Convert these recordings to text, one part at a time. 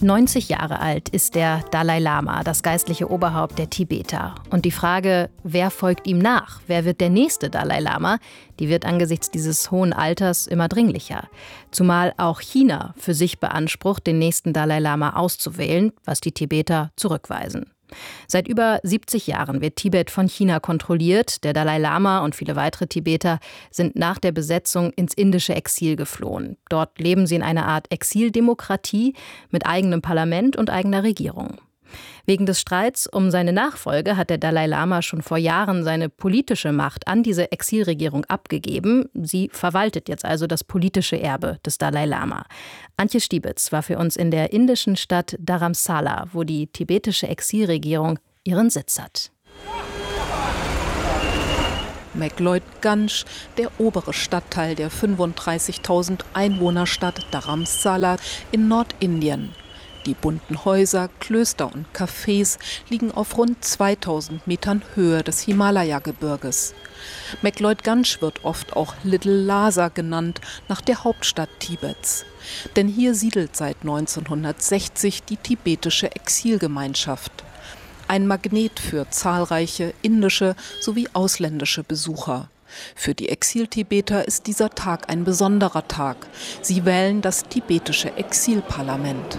90 Jahre alt ist der Dalai Lama, das geistliche Oberhaupt der Tibeter. Und die Frage, wer folgt ihm nach? Wer wird der nächste Dalai Lama? Die wird angesichts dieses hohen Alters immer dringlicher. Zumal auch China für sich beansprucht, den nächsten Dalai Lama auszuwählen, was die Tibeter zurückweisen. Seit über 70 Jahren wird Tibet von China kontrolliert. Der Dalai Lama und viele weitere Tibeter sind nach der Besetzung ins indische Exil geflohen. Dort leben sie in einer Art Exildemokratie mit eigenem Parlament und eigener Regierung. Wegen des Streits um seine Nachfolge hat der Dalai Lama schon vor Jahren seine politische Macht an diese Exilregierung abgegeben. Sie verwaltet jetzt also das politische Erbe des Dalai Lama. Antje Stiebitz war für uns in der indischen Stadt Dharamsala, wo die tibetische Exilregierung ihren Sitz hat. McLeod-Ganj, der obere Stadtteil der 35.000 Einwohnerstadt Dharamsala in Nordindien. Die bunten Häuser, Klöster und Cafés liegen auf rund 2000 Metern Höhe des Himalaya-Gebirges. McLeod-Ganj wird oft auch Little Lhasa genannt, nach der Hauptstadt Tibets. Denn hier siedelt seit 1960 die tibetische Exilgemeinschaft. Ein Magnet für zahlreiche indische sowie ausländische Besucher. Für die Exil-Tibeter ist dieser Tag ein besonderer Tag. Sie wählen das tibetische Exilparlament.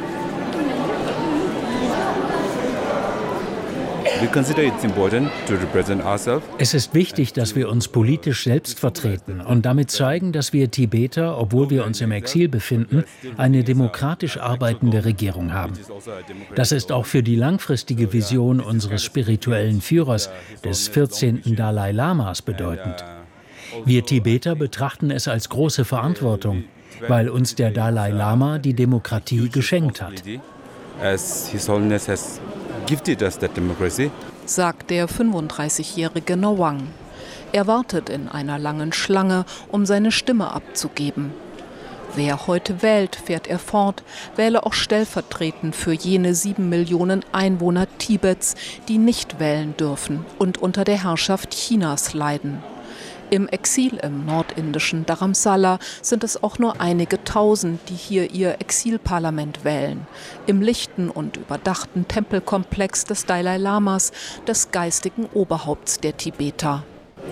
Es ist wichtig, dass wir uns politisch selbst vertreten und damit zeigen, dass wir Tibeter, obwohl wir uns im Exil befinden, eine demokratisch arbeitende Regierung haben. Das ist auch für die langfristige Vision unseres spirituellen Führers, des 14. Dalai Lamas, bedeutend. Wir Tibeter betrachten es als große Verantwortung, weil uns der Dalai Lama die Demokratie geschenkt hat. Sagt der 35-jährige Nawang. Er wartet in einer langen Schlange, um seine Stimme abzugeben. Wer heute wählt, fährt er fort, wähle auch stellvertretend für jene 7 Millionen Einwohner Tibets, die nicht wählen dürfen und unter der Herrschaft Chinas leiden. Im Exil im nordindischen Dharamsala sind es auch nur einige Tausend, die hier ihr Exilparlament wählen. Im lichten und überdachten Tempelkomplex des Dalai Lamas, des geistigen Oberhaupts der Tibeter.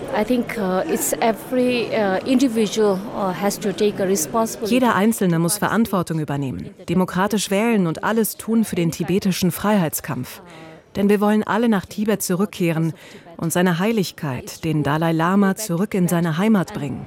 Jeder Einzelne muss Verantwortung übernehmen, demokratisch wählen und alles tun für den tibetischen Freiheitskampf. Denn wir wollen alle nach Tibet zurückkehren und seine Heiligkeit, den Dalai Lama, zurück in seine Heimat bringen.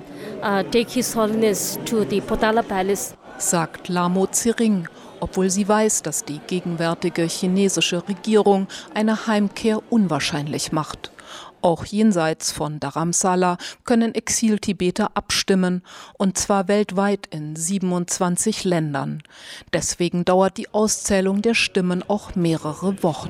Sagt Lamo Tsering, obwohl sie weiß, dass die gegenwärtige chinesische Regierung eine Heimkehr unwahrscheinlich macht. Auch jenseits von Dharamsala können Exil-Tibeter abstimmen, und zwar weltweit in 27 Ländern. Deswegen dauert die Auszählung der Stimmen auch mehrere Wochen.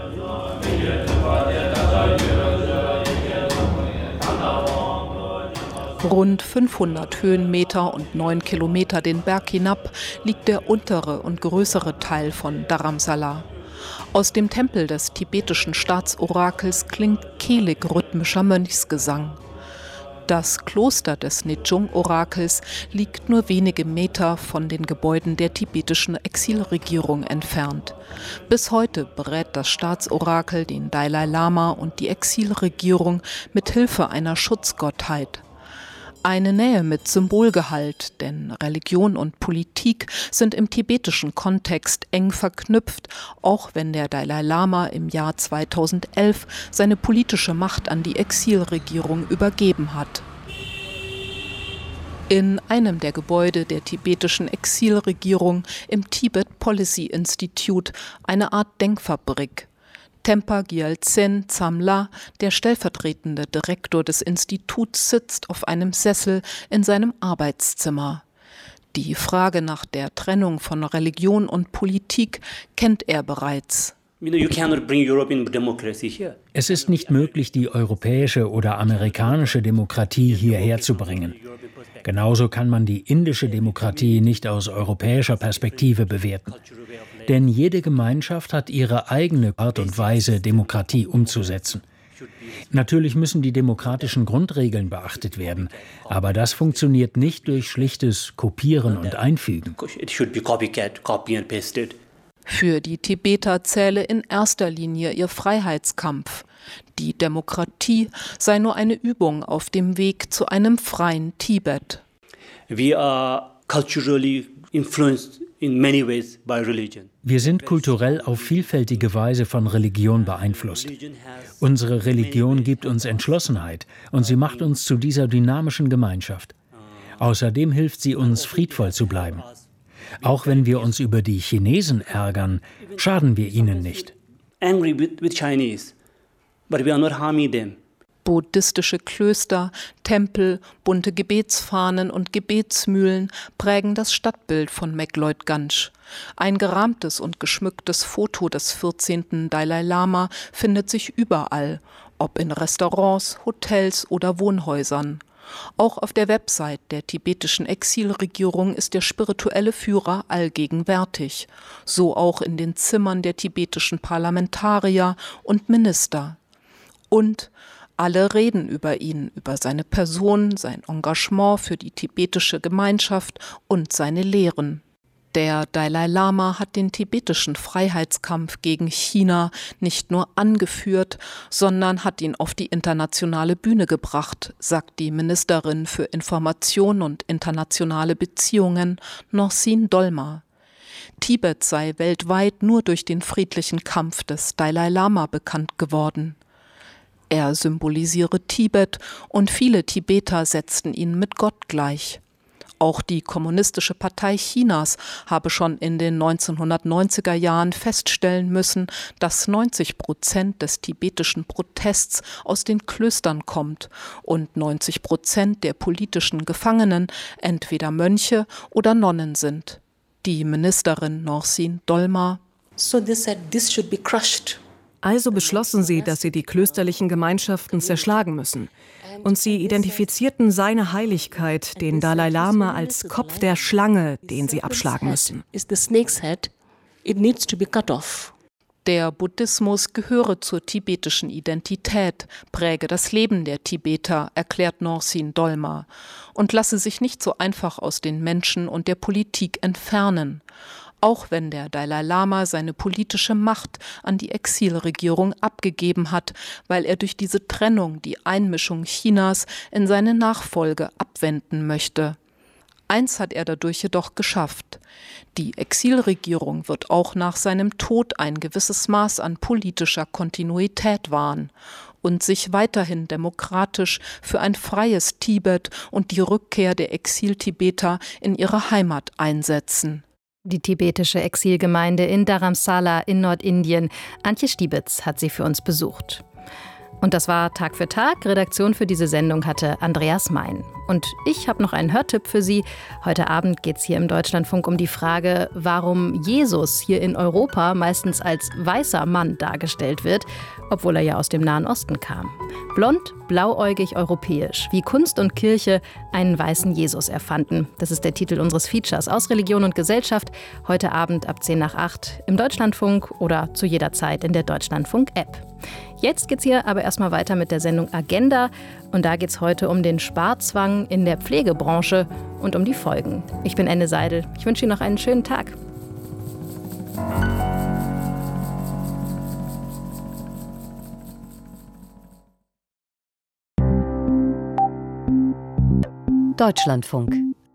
Rund 500 Höhenmeter und 9 Kilometer den Berg hinab liegt der untere und größere Teil von Dharamsala. Aus dem Tempel des tibetischen Staatsorakels klingt kehlig rhythmischer Mönchsgesang. Das Kloster des Nechung-Orakels liegt nur wenige Meter von den Gebäuden der tibetischen Exilregierung entfernt. Bis heute berät das Staatsorakel den Dalai Lama und die Exilregierung mit Hilfe einer Schutzgottheit. Eine Nähe mit Symbolgehalt, denn Religion und Politik sind im tibetischen Kontext eng verknüpft, auch wenn der Dalai Lama im Jahr 2011 seine politische Macht an die Exilregierung übergeben hat. In einem der Gebäude der tibetischen Exilregierung im Tibet Policy Institute, eine Art Denkfabrik. Tempa Gyaltsen Zamla, der stellvertretende Direktor des Instituts, sitzt auf einem Sessel in seinem Arbeitszimmer. Die Frage nach der Trennung von Religion und Politik kennt er bereits. Es ist nicht möglich, die europäische oder amerikanische Demokratie hierher zu bringen. Genauso kann man die indische Demokratie nicht aus europäischer Perspektive bewerten. Denn jede Gemeinschaft hat ihre eigene Art und Weise, Demokratie umzusetzen. Natürlich müssen die demokratischen Grundregeln beachtet werden, aber das funktioniert nicht durch schlichtes Kopieren und Einfügen. Für die Tibeter zähle in erster Linie ihr Freiheitskampf. Die Demokratie sei nur eine Übung auf dem Weg zu einem freien Tibet. Wir sind kulturell auf vielfältige Weise von Religion beeinflusst. Unsere Religion gibt uns Entschlossenheit und sie macht uns zu dieser dynamischen Gemeinschaft. Außerdem hilft sie uns, friedvoll zu bleiben. Auch wenn wir uns über die Chinesen ärgern, schaden wir ihnen nicht. Buddhistische Klöster, Tempel, bunte Gebetsfahnen und Gebetsmühlen prägen das Stadtbild von Meklojtganj. Ein gerahmtes und geschmücktes Foto des 14. Dalai Lama findet sich überall, ob in Restaurants, Hotels oder Wohnhäusern. Auch auf der Website der tibetischen Exilregierung ist der spirituelle Führer allgegenwärtig, so auch in den Zimmern der tibetischen Parlamentarier und Minister. Und alle reden über ihn, über seine Person, sein Engagement für die tibetische Gemeinschaft und seine Lehren. Der Dalai Lama hat den tibetischen Freiheitskampf gegen China nicht nur angeführt, sondern hat ihn auf die internationale Bühne gebracht, sagt die Ministerin für Information und internationale Beziehungen, Norsine Dolma. Tibet sei weltweit nur durch den friedlichen Kampf des Dalai Lama bekannt geworden. Er symbolisiere Tibet und viele Tibeter setzten ihn mit Gott gleich. Auch die Kommunistische Partei Chinas habe schon in den 1990er Jahren feststellen müssen, dass 90% des tibetischen Protests aus den Klöstern kommt und 90% der politischen Gefangenen entweder Mönche oder Nonnen sind. Die Ministerin Norsine Dolma: So they said this should be crushed. Also beschlossen sie, dass sie die klösterlichen Gemeinschaften zerschlagen müssen. Und sie identifizierten seine Heiligkeit, den Dalai Lama, als Kopf der Schlange, den sie abschlagen müssen. Der Buddhismus gehöre zur tibetischen Identität, präge das Leben der Tibeter, erklärt Norsine Dolma, und lasse sich nicht so einfach aus den Menschen und der Politik entfernen. Auch wenn der Dalai Lama seine politische Macht an die Exilregierung abgegeben hat, weil er durch diese Trennung die Einmischung Chinas in seine Nachfolge abwenden möchte. Eins hat er dadurch jedoch geschafft: Die Exilregierung wird auch nach seinem Tod ein gewisses Maß an politischer Kontinuität wahren und sich weiterhin demokratisch für ein freies Tibet und die Rückkehr der Exil-Tibeter in ihre Heimat einsetzen. Die tibetische Exilgemeinde in Dharamsala in Nordindien. Antje Stiebitz hat sie für uns besucht. Und das war Tag für Tag. Redaktion für diese Sendung hatte Andreas Mein. Und ich habe noch einen Hörtipp für Sie. Heute Abend geht es hier im Deutschlandfunk um die Frage, warum Jesus hier in Europa meistens als weißer Mann dargestellt wird, obwohl er ja aus dem Nahen Osten kam. Blond, blauäugig, europäisch, wie Kunst und Kirche einen weißen Jesus erfanden. Das ist der Titel unseres Features aus Religion und Gesellschaft. Heute Abend ab 7:50 im Deutschlandfunk oder zu jeder Zeit in der Deutschlandfunk-App. Jetzt geht's hier aber erstmal weiter mit der Sendung Agenda. Und da geht's heute um den Sparzwang in der Pflegebranche und um die Folgen. Ich bin Enne Seidel. Ich wünsche Ihnen noch einen schönen Tag. Deutschlandfunk.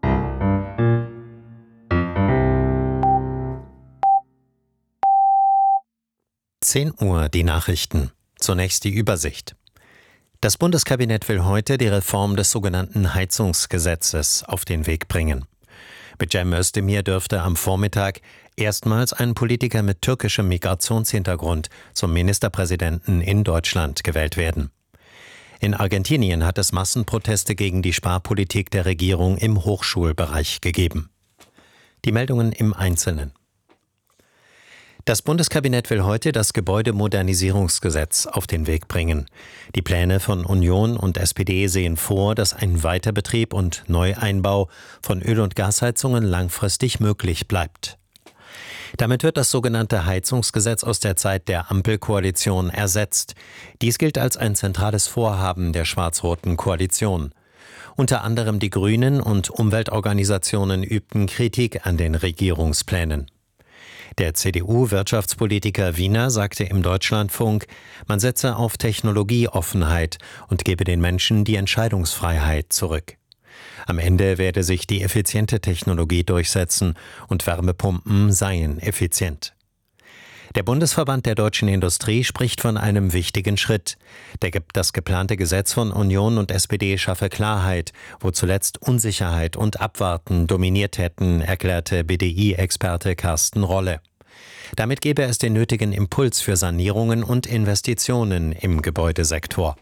Uhr die Nachrichten. Zunächst die Übersicht. Das Bundeskabinett will heute die Reform des sogenannten Heizungsgesetzes auf den Weg bringen. Mit Cem Özdemir dürfte am Vormittag erstmals ein Politiker mit türkischem Migrationshintergrund zum Ministerpräsidenten in Deutschland gewählt werden. In Argentinien hat es Massenproteste gegen die Sparpolitik der Regierung im Hochschulbereich gegeben. Die Meldungen im Einzelnen. Das Bundeskabinett will heute das Gebäudemodernisierungsgesetz auf den Weg bringen. Die Pläne von Union und SPD sehen vor, dass ein Weiterbetrieb und Neueinbau von Öl- und Gasheizungen langfristig möglich bleibt. Damit wird das sogenannte Heizungsgesetz aus der Zeit der Ampelkoalition ersetzt. Dies gilt als ein zentrales Vorhaben der schwarz-roten Koalition. Unter anderem die Grünen und Umweltorganisationen übten Kritik an den Regierungsplänen. Der CDU-Wirtschaftspolitiker Wiener sagte im Deutschlandfunk, man setze auf Technologieoffenheit und gebe den Menschen die Entscheidungsfreiheit zurück. Am Ende werde sich die effiziente Technologie durchsetzen und Wärmepumpen seien effizient. Der Bundesverband der deutschen Industrie spricht von einem wichtigen Schritt. Das geplante Gesetz von Union und SPD schaffe Klarheit, wo zuletzt Unsicherheit und Abwarten dominiert hätten, erklärte BDI-Experte Carsten Rolle. Damit gebe es den nötigen Impuls für Sanierungen und Investitionen im Gebäudesektor.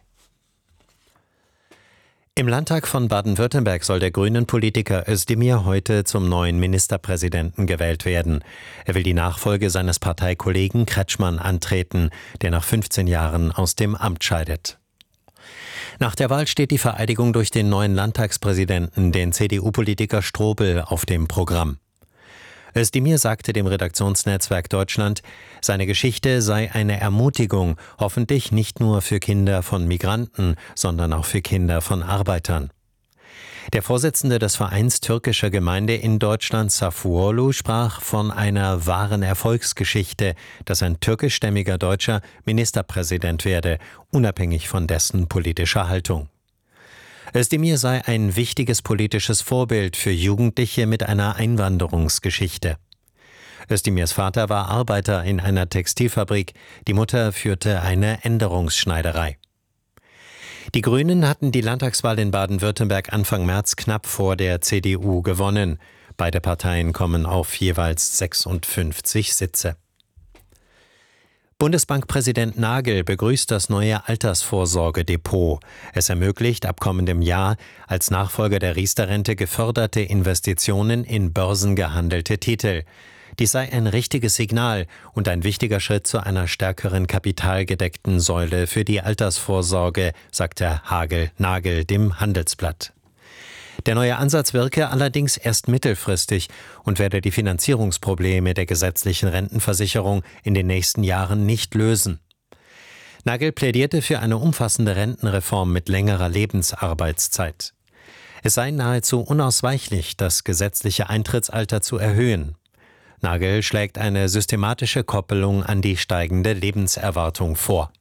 Im Landtag von Baden-Württemberg soll der Grünen-Politiker Özdemir heute zum neuen Ministerpräsidenten gewählt werden. Er will die Nachfolge seines Parteikollegen Kretschmann antreten, der nach 15 Jahren aus dem Amt scheidet. Nach der Wahl steht die Vereidigung durch den neuen Landtagspräsidenten, den CDU-Politiker Strobel, auf dem Programm. Özdemir sagte dem Redaktionsnetzwerk Deutschland, seine Geschichte sei eine Ermutigung, hoffentlich nicht nur für Kinder von Migranten, sondern auch für Kinder von Arbeitern. Der Vorsitzende des Vereins türkischer Gemeinde in Deutschland, Safurlu, sprach von einer wahren Erfolgsgeschichte, dass ein türkischstämmiger Deutscher Ministerpräsident werde, unabhängig von dessen politischer Haltung. Özdemir sei ein wichtiges politisches Vorbild für Jugendliche mit einer Einwanderungsgeschichte. Özdemirs Vater war Arbeiter in einer Textilfabrik, die Mutter führte eine Änderungsschneiderei. Die Grünen hatten die Landtagswahl in Baden-Württemberg Anfang März knapp vor der CDU gewonnen. Beide Parteien kommen auf jeweils 56 Sitze. Bundesbankpräsident Nagel begrüßt das neue Altersvorsorgedepot. Es ermöglicht ab kommendem Jahr als Nachfolger der Riester-Rente geförderte Investitionen in börsengehandelte Titel. Dies sei ein richtiges Signal und ein wichtiger Schritt zu einer stärkeren kapitalgedeckten Säule für die Altersvorsorge, sagte Nagel dem Handelsblatt. Der neue Ansatz wirke allerdings erst mittelfristig und werde die Finanzierungsprobleme der gesetzlichen Rentenversicherung in den nächsten Jahren nicht lösen. Nagel plädierte für eine umfassende Rentenreform mit längerer Lebensarbeitszeit. Es sei nahezu unausweichlich, das gesetzliche Eintrittsalter zu erhöhen. Nagel schlägt eine systematische Koppelung an die steigende Lebenserwartung vor.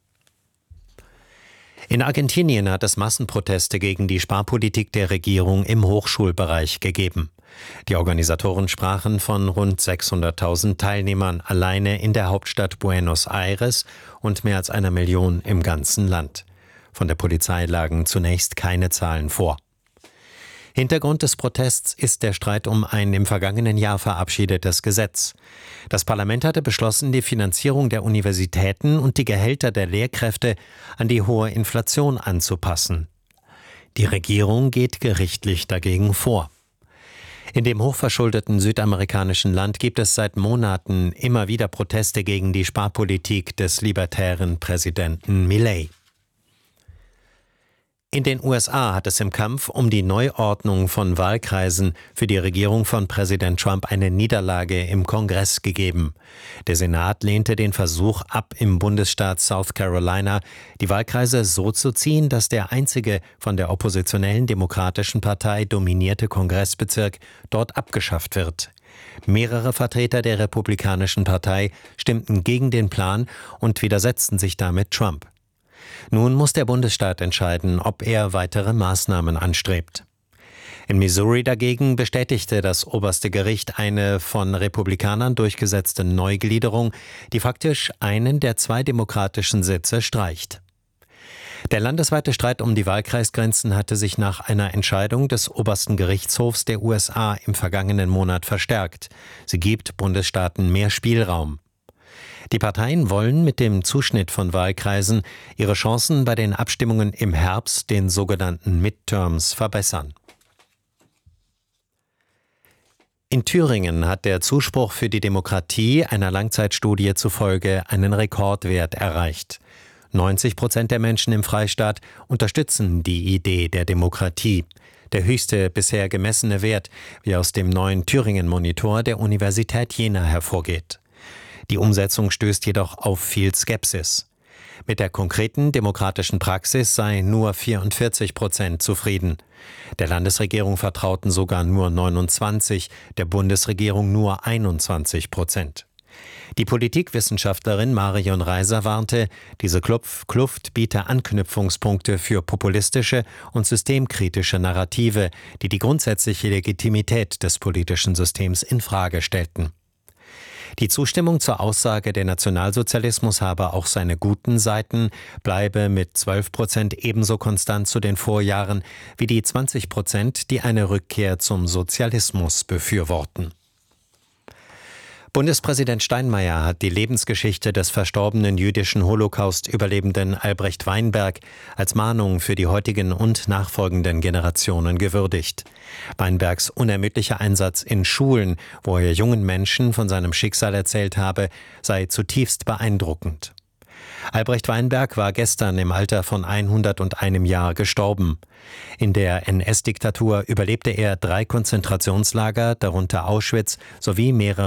In Argentinien hat es Massenproteste gegen die Sparpolitik der Regierung im Hochschulbereich gegeben. Die Organisatoren sprachen von rund 600.000 Teilnehmern alleine in der Hauptstadt Buenos Aires und mehr als 1 Million im ganzen Land. Von der Polizei lagen zunächst keine Zahlen vor. Hintergrund des Protests ist der Streit um ein im vergangenen Jahr verabschiedetes Gesetz. Das Parlament hatte beschlossen, die Finanzierung der Universitäten und die Gehälter der Lehrkräfte an die hohe Inflation anzupassen. Die Regierung geht gerichtlich dagegen vor. In dem hochverschuldeten südamerikanischen Land gibt es seit Monaten immer wieder Proteste gegen die Sparpolitik des libertären Präsidenten Milei. In den USA hat es im Kampf um die Neuordnung von Wahlkreisen für die Regierung von Präsident Trump eine Niederlage im Kongress gegeben. Der Senat lehnte den Versuch ab, im Bundesstaat South Carolina die Wahlkreise so zu ziehen, dass der einzige von der oppositionellen Demokratischen Partei dominierte Kongressbezirk dort abgeschafft wird. Mehrere Vertreter der Republikanischen Partei stimmten gegen den Plan und widersetzten sich damit Trump. Nun muss der Bundesstaat entscheiden, ob er weitere Maßnahmen anstrebt. In Missouri dagegen bestätigte das oberste Gericht eine von Republikanern durchgesetzte Neugliederung, die faktisch einen der 2 demokratischen Sitze streicht. Der landesweite Streit um die Wahlkreisgrenzen hatte sich nach einer Entscheidung des obersten Gerichtshofs der USA im vergangenen Monat verstärkt. Sie gibt Bundesstaaten mehr Spielraum. Die Parteien wollen mit dem Zuschnitt von Wahlkreisen ihre Chancen bei den Abstimmungen im Herbst, den sogenannten Midterms, verbessern. In Thüringen hat der Zuspruch für die Demokratie einer Langzeitstudie zufolge einen Rekordwert erreicht. 90% der Menschen im Freistaat unterstützen die Idee der Demokratie. Der höchste bisher gemessene Wert, wie aus dem neuen Thüringen-Monitor der Universität Jena hervorgeht. Die Umsetzung stößt jedoch auf viel Skepsis. Mit der konkreten demokratischen Praxis seien nur 44% zufrieden. Der Landesregierung vertrauten sogar nur 29%, der Bundesregierung nur 21%. Die Politikwissenschaftlerin Marion Reiser warnte, diese Kluft biete Anknüpfungspunkte für populistische und systemkritische Narrative, die die grundsätzliche Legitimität des politischen Systems infrage stellten. Die Zustimmung zur Aussage, der Nationalsozialismus habe auch seine guten Seiten, bleibe mit 12% ebenso konstant zu den Vorjahren wie die 20%, die eine Rückkehr zum Sozialismus befürworten. Bundespräsident Steinmeier hat die Lebensgeschichte des verstorbenen jüdischen Holocaust-Überlebenden Albrecht Weinberg als Mahnung für die heutigen und nachfolgenden Generationen gewürdigt. Weinbergs unermüdlicher Einsatz in Schulen, wo er jungen Menschen von seinem Schicksal erzählt habe, sei zutiefst beeindruckend. Albrecht Weinberg war gestern im Alter von 101 Jahr gestorben. In der NS-Diktatur überlebte er 3 Konzentrationslager, darunter Auschwitz, sowie mehrere